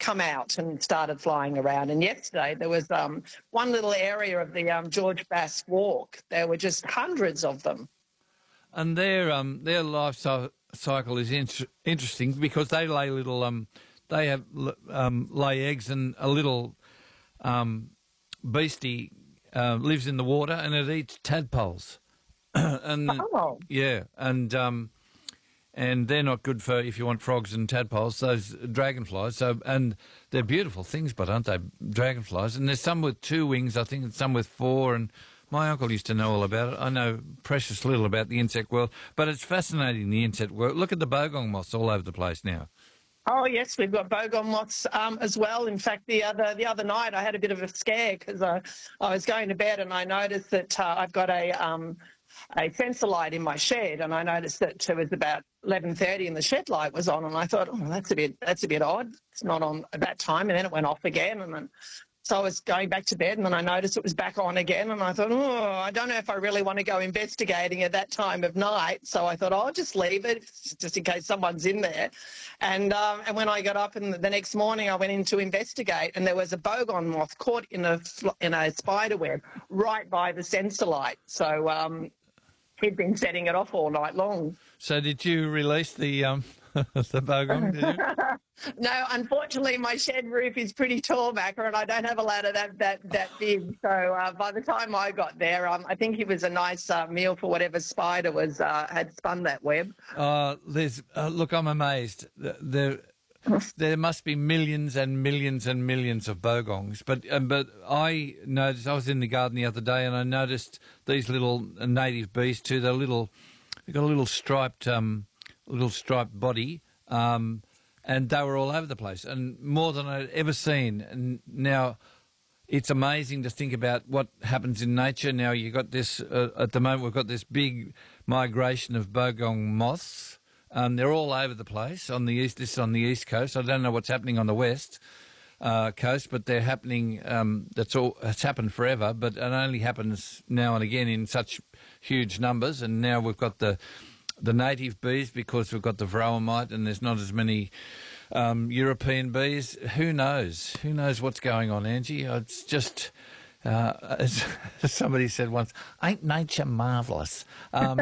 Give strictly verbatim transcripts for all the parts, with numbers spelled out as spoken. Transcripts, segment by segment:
come out and started flying around. And yesterday there was um, one little area of the um, George Bass Walk. There were just hundreds of them. And their um their life cy- cycle is in- interesting because they lay little um they have um lay eggs, and a little um beastie uh, lives in the water and it eats tadpoles. and Oh. yeah, and um and they're not good for if you want frogs and tadpoles. Those dragonflies. So and they're beautiful things, but aren't they? Dragonflies, and there's some with two wings, I think, and some with four. And my uncle used to know all about it. I know precious little about the insect world, but it's fascinating, the insect world. Look at the bogong moths all over the place now. Oh yes, we've got bogong moths um, as well. In fact, the other the other night I had a bit of a scare because I, I was going to bed and I noticed that uh, I've got a um, a sensor light in my shed, and I noticed that it was about eleven thirty and the shed light was on, and I thought, oh, that's a bit that's a bit odd. It's not on at that time, and then it went off again, and then. So I was going back to bed and then I noticed it was back on again, and I thought, oh, I don't know if I really want to go investigating at that time of night. So I thought, oh, I'll just leave it just in case someone's in there. And um, and when I got up and the next morning I went in to investigate, and there was a bogong moth caught in a, in a spider web right by the sensor light. So um, he'd been setting it off all night long. So did you release the um the bogong, did you? No, unfortunately, my shed roof is pretty tall, Macca, and I don't have a ladder that that, that big. So uh, by the time I got there, um, I think it was a nice uh, meal for whatever spider was uh, had spun that web. Uh, there's, uh, look, I'm amazed. There, there must be millions and millions and millions of bogongs. But um, but I noticed, I was in the garden the other day, and I noticed these little native bees too. They're little, they've got a little striped, um, little striped body. Um, And they were all over the place, and more than I'd ever seen. And now it's amazing to think about what happens in nature. Now you've got this, uh, at the moment we've got this big migration of bogong moths. Um, they're all over the place on the east, this is on the east coast. I don't know what's happening on the west uh, coast, but they're happening, um, that's all, it's happened forever, but it only happens now and again in such huge numbers. And now we've got the... the native bees because we've got the varroa mite and there's not as many um, European bees. Who knows? Who knows what's going on, Angie? It's just, uh, as somebody said once, ain't nature marvellous? Um,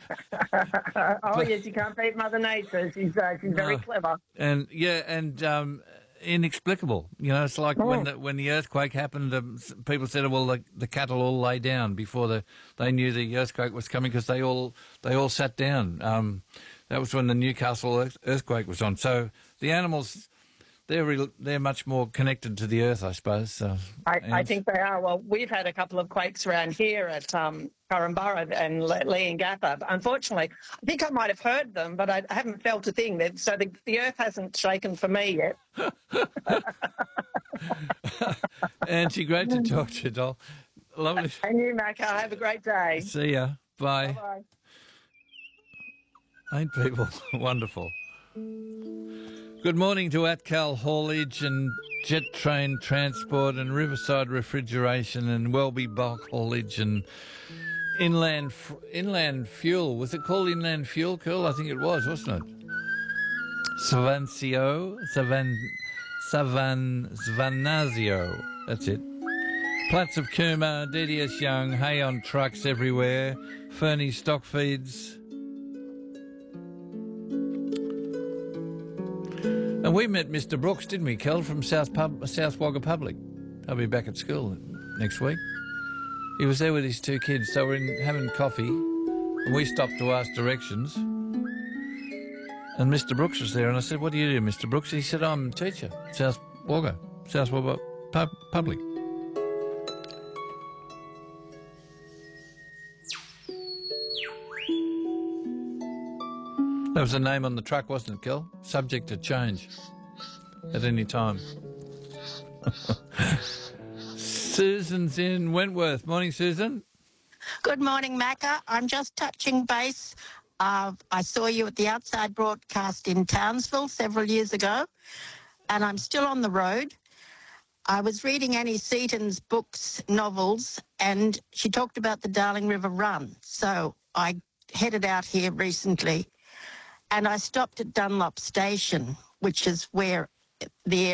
oh, but, yes, you can't beat Mother Nature. She's, uh, she's very uh, clever. And, yeah, and... Um, inexplicable, you know. It's like oh. when the when the earthquake happened, um, people said, "Well, the, the cattle all lay down before the they knew the earthquake was coming because they all they all sat down." Um, that was when the Newcastle earth, earthquake was on. So the animals, they're real, they're much more connected to the earth, I suppose. So, I, I think they are. Well, we've had a couple of quakes around here at um, Currumburra and Leongatha. Unfortunately, I think I might have heard them, but I haven't felt a thing. So the, the earth hasn't shaken for me yet. Auntie, great to talk to you, doll. Lovely. And you, Macca. Have a great day. See ya. Bye. Bye-bye. Ain't people wonderful? Good morning to Atcal Haulage and Jet Train Transport and Riverside Refrigeration and Welby Bulk Haulage and Inland Inland Fuel. Was it called Inland Fuel, Curl? I think it was, wasn't it? Savancio, Savan, Savan, Svanazio. That's it. Platts of Cooma, D D S Young, hay on trucks everywhere, Fernie stock feeds. And we met Mister Brooks, didn't we, Kel, from South Pub, South Wagga Public. I'll be back at school next week. He was there with his two kids, so we're in, having coffee, and we stopped to ask directions. And Mister Brooks was there, and I said, "What do you do, Mister Brooks?" He said, "I'm a teacher, South Wagga, South Wagga Pub, Public." That was the name on the truck, wasn't it, Kel? Subject to change at any time. Susan's in Wentworth. Morning, Susan. Good morning, Macca. I'm just touching base. Uh, I saw you at the Outside broadcast in Townsville several years ago, and I'm still on the road. I was reading Annie Seaton's books, novels, and she talked about the Darling River Run. So I headed out here recently, and I stopped at Dunlop Station, which is where the